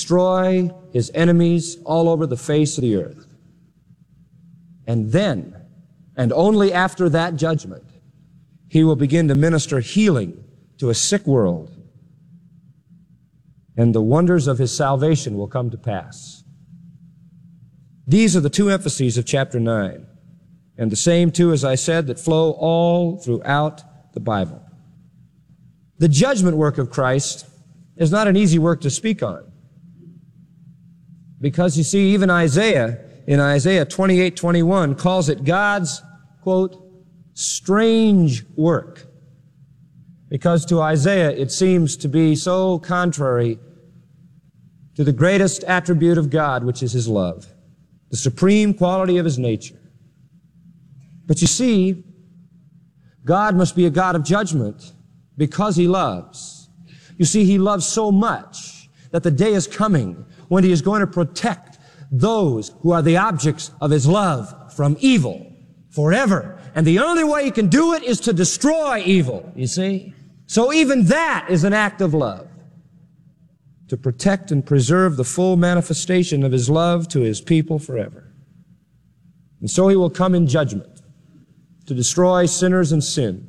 destroy his enemies all over the face of the earth. And then, and only after that judgment, he will begin to minister healing to a sick world. And the wonders of his salvation will come to pass. These are the two emphases of chapter 9. And the same two, as I said, that flow all throughout the Bible. The judgment work of Christ is not an easy work to speak on. Because you see, even Isaiah, in Isaiah 28:21, calls it God's, quote, strange work. Because to Isaiah, it seems to be so contrary to the greatest attribute of God, which is his love, the supreme quality of his nature. But you see, God must be a God of judgment because he loves. You see, he loves so much that the day is coming when he is going to protect those who are the objects of his love from evil forever. And the only way he can do it is to destroy evil, you see. So even that is an act of love, to protect and preserve the full manifestation of his love to his people forever. And so he will come in judgment to destroy sinners and sin.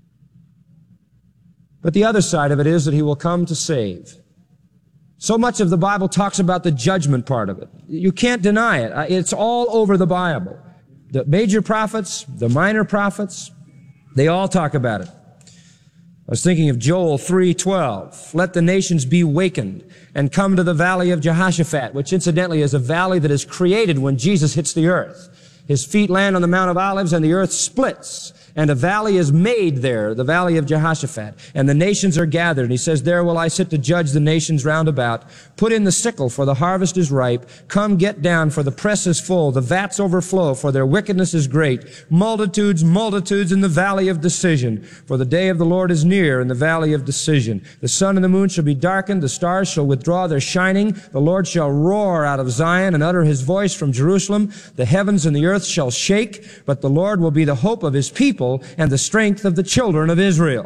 But the other side of it is that he will come to save. So much of the Bible talks about the judgment part of it. You can't deny it. It's all over the Bible. The major prophets, the minor prophets, they all talk about it. I was thinking of Joel 3:12. Let the nations be wakened and come to the valley of Jehoshaphat, which incidentally is a valley that is created when Jesus hits the earth. His feet land on the Mount of Olives and the earth splits. And a valley is made there, the valley of Jehoshaphat. And the nations are gathered. And he says, there will I sit to judge the nations round about. Put in the sickle, for the harvest is ripe. Come get down, for the press is full. The vats overflow, for their wickedness is great. Multitudes, multitudes in the valley of decision. For the day of the Lord is near in the valley of decision. The sun and the moon shall be darkened. The stars shall withdraw their shining. The Lord shall roar out of Zion and utter his voice from Jerusalem. The heavens and the earth shall shake, but the Lord will be the hope of his people and the strength of the children of Israel.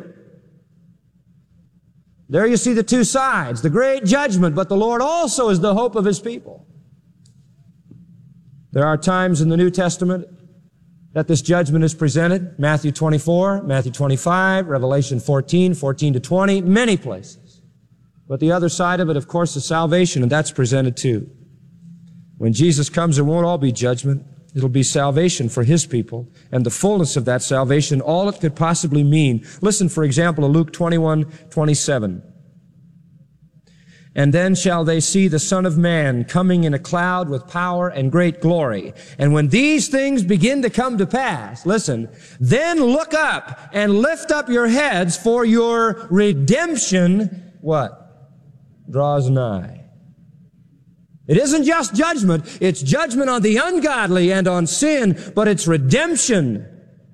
There you see the two sides, the great judgment, but the Lord also is the hope of his people. There are times in the New Testament that this judgment is presented. Matthew 24, Matthew 25, Revelation 14, 14 to 20, many places. But the other side of it, of course, is salvation, and that's presented too. When Jesus comes, it won't all be judgment. It'll be salvation for his people, and the fullness of that salvation, all it could possibly mean. Listen, for example, to Luke 21:27. And then shall they see the Son of Man coming in a cloud with power and great glory. And when these things begin to come to pass, listen, then look up and lift up your heads, for your redemption, what? Draws nigh. It isn't just judgment, it's judgment on the ungodly and on sin, but it's redemption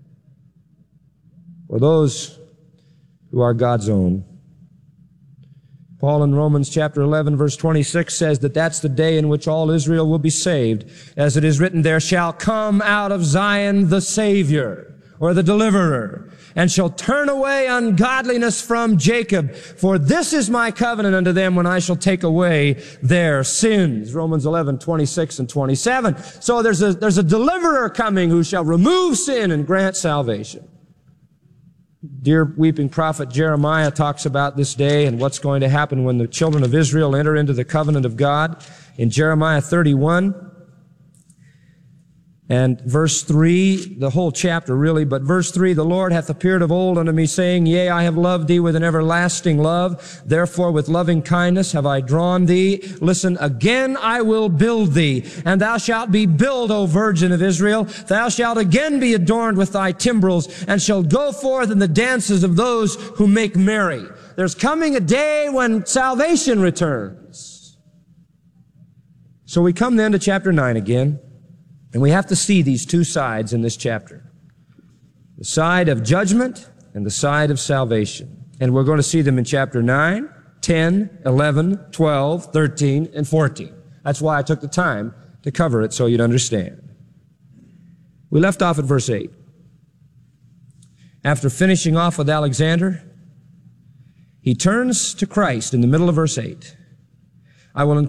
for those who are God's own. Paul in Romans chapter 11 verse 26 says that that's the day in which all Israel will be saved. As it is written, there shall come out of Zion the Savior, or the deliverer, and shall turn away ungodliness from Jacob. For this is my covenant unto them when I shall take away their sins. Romans 11:26 and 27. So there's a deliverer coming who shall remove sin and grant salvation. Dear weeping prophet Jeremiah talks about this day and what's going to happen when the children of Israel enter into the covenant of God. In Jeremiah 31, and verse 3, the whole chapter really, but verse 3, the Lord hath appeared of old unto me, saying, Yea, I have loved thee with an everlasting love. Therefore with loving kindness have I drawn thee. Listen, again I will build thee, and thou shalt be built, O virgin of Israel. Thou shalt again be adorned with thy timbrels, and shalt go forth in the dances of those who make merry. There's coming a day when salvation returns. So we come then to chapter 9 again. And we have to see these two sides in this chapter. The side of judgment and the side of salvation. And we're going to see them in chapter 9, 10, 11, 12, 13, and 14. That's why I took the time to cover it so you'd understand. We left off at verse 8. After finishing off with Alexander, he turns to Christ in the middle of verse 8. I will